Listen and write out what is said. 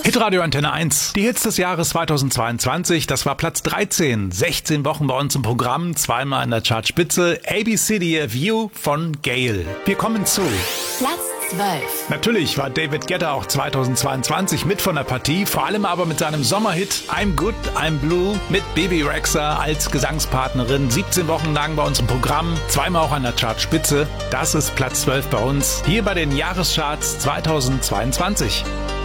Hitradio Antenne 1. Die Hits des Jahres 2022, das war Platz 13. 16 Wochen bei uns im Programm, zweimal in der Chartspitze. ABCD of You von Gayle. Wir kommen zu Platz 12. Natürlich war David Guetta auch 2022 mit von der Partie, vor allem aber mit seinem Sommerhit I'm Good, I'm Blue mit Bebe Rexha als Gesangspartnerin. 17 Wochen lang bei uns im Programm, zweimal auch an der Chartspitze. Das ist Platz 12 bei uns, hier bei den Jahrescharts 2022.